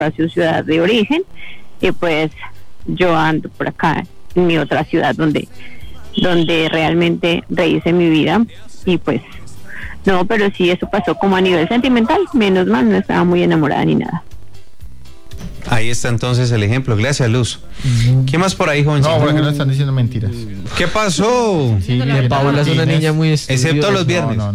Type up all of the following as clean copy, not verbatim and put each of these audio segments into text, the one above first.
a su ciudad de origen, y pues yo ando por acá en mi otra ciudad donde realmente rehice mi vida. Y pues no, pero sí, eso pasó como a nivel sentimental, menos mal, no estaba muy enamorada ni nada. Ahí está entonces el ejemplo. Gracias, Luz. ¿Qué más por ahí, jovencito? No, porque no están diciendo mentiras. ¿Qué pasó? Sí, Paula es una niña muy estudiosa. Excepto los viernes. No.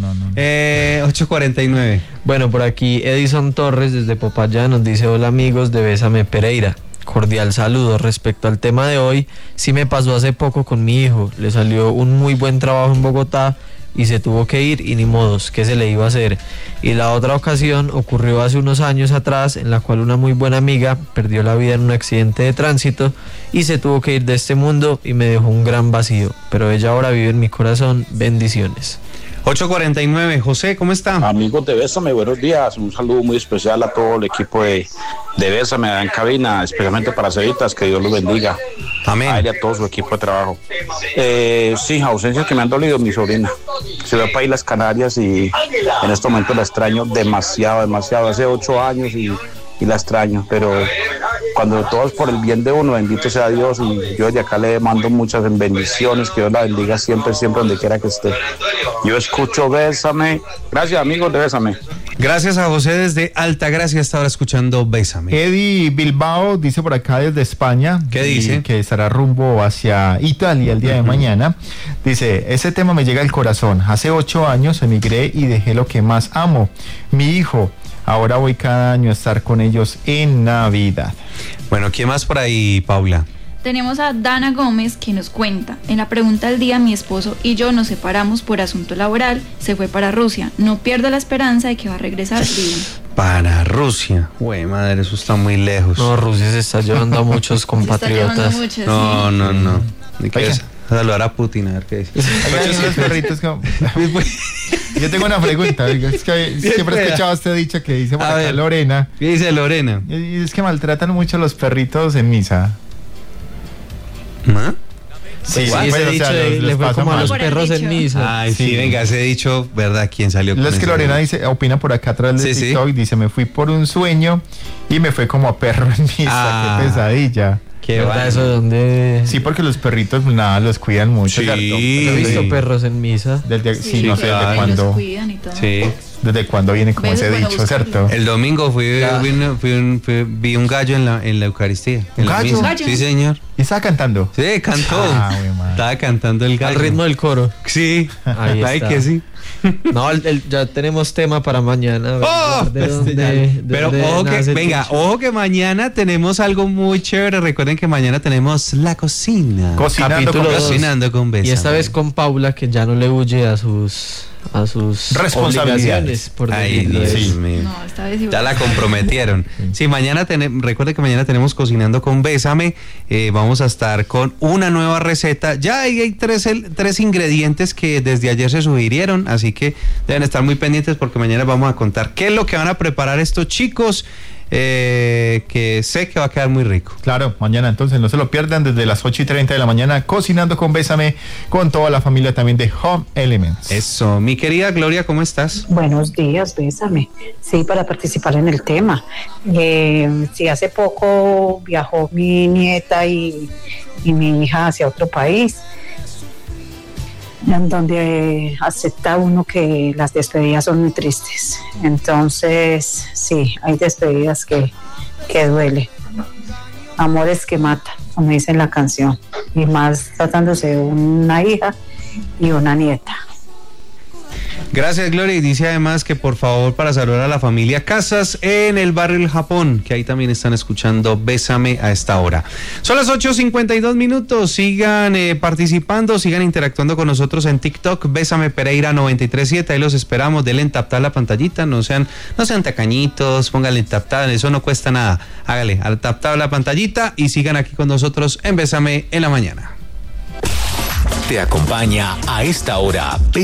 8:49. Bueno, por aquí Edison Torres desde Popayán nos dice: hola amigos de Bésame Pereira, cordial saludo. Respecto al tema de hoy, sí me pasó hace poco con mi hijo. Le salió un muy buen trabajo en Bogotá y se tuvo que ir, y ni modos, ¿qué se le iba a hacer? Y la otra ocasión ocurrió hace unos años atrás, en la cual una muy buena amiga perdió la vida en un accidente de tránsito y se tuvo que ir de este mundo y me dejó un gran vacío, pero ella ahora vive en mi corazón. Bendiciones. 8:49. José, ¿cómo está? Amigos de Bésame, buenos días. Un saludo muy especial a todo el equipo de Bésame en cabina, especialmente para Cevitas, que Dios los bendiga. Amén. A él y a todo su equipo de trabajo. Sí, ausencias que me han dolido. Mi sobrina se va para Islas Canarias y en este momento la extraño demasiado. Hace 8 años y la extraño, pero cuando todo es por el bien de uno, bendito sea Dios, y yo de acá le mando muchas bendiciones, que Dios la bendiga siempre, donde quiera que esté. Yo escucho Bésame. Gracias, amigos de Bésame. Gracias a José desde Altagracia, hasta ahora escuchando Bésame. Eddie Bilbao dice por acá desde España. ¿Qué dice? Que estará rumbo hacia Italia el día de mañana. Dice: ese tema me llega al corazón. Hace 8 años emigré y dejé lo que más amo, mi hijo. Ahora voy cada año a estar con ellos en Navidad. Bueno, ¿quién más por ahí, Paula? Tenemos a Dana Gómez, que nos cuenta: en la pregunta del día, mi esposo y yo nos separamos por asunto laboral, se fue para Rusia, no pierdo la esperanza de que va a regresar bien. Para Rusia. Güey, madre, eso está muy lejos. No, Rusia se está llevando a muchos compatriotas. No. Ni que saludar a Putin, a ver qué dice. Los perritos como... Yo tengo una pregunta, oiga, es que siempre he escuchado este dicho que dice por acá Lorena. ¿Qué dice Lorena? Y es que maltratan mucho a los perritos en misa. ¿Ah? Sí, ese dicho le fue como a los perros en misa. Ay, sí, venga, ese dicho, ¿verdad? ¿Quién salió con eso? Es que Lorena dice, opina por acá atrás de TikTok, dice: me fui por un sueño y me fue como a perro en misa. Qué pesadilla. ¿Qué verdad eso de dónde? Sí, porque los perritos, nada, los cuidan mucho. Sí. ¿Cierto? Yo he visto perros en misa. Sí, no sé desde cuándo. Los cuidan y todo. Sí. ¿Desde cuándo viene como ese dicho, cierto? El domingo vi un gallo en la Eucaristía. ¿Un gallo? Sí, señor. ¿Y estaba cantando? Sí, cantó. Estaba cantando el gallo. Al ritmo del coro. Sí. Ahí Ay, está. que sí. No, ya tenemos tema para mañana. Pero ojo que mañana tenemos algo muy chévere. Recuerden que mañana tenemos la cocina. Cocinando con Bésame. Y esta vez con Paula, que ya no le huye a sus responsabilidades. Por Ay, Dios mío. No, esta vez ya la comprometieron. Sí, recuerde que mañana tenemos Cocinando con Bésame. Vamos a estar con una nueva receta. Ya hay tres ingredientes que desde ayer se sugirieron, así que deben estar muy pendientes porque mañana vamos a contar qué es lo que van a preparar estos chicos. Que sé que va a quedar muy rico. Claro, mañana entonces no se lo pierdan, desde las 8:30 de la mañana, Cocinando con Bésame, con toda la familia también de Home Elements. Eso, mi querida Gloria, ¿cómo estás? Buenos días, Bésame. Sí, para participar en el tema. Sí, hace poco viajó mi nieta y mi hija hacia otro país, en donde acepta uno que las despedidas son muy tristes. Entonces, sí, hay despedidas que duele. Amores que matan, como dice en la canción. Y más tratándose de una hija y una nieta. Gracias, Gloria. Y dice además que por favor, para saludar a la familia Casas en el barrio El Japón, que ahí también están escuchando Bésame a esta hora. Son las 8:52. Sigan participando, sigan interactuando con nosotros en TikTok, Bésame Pereira 937. Ahí los esperamos. Denle en tap la pantallita, no sean tacañitos, pónganle en tap, eso no cuesta nada. Hágale al tap la pantallita y sigan aquí con nosotros en Bésame en la mañana. Te acompaña a esta hora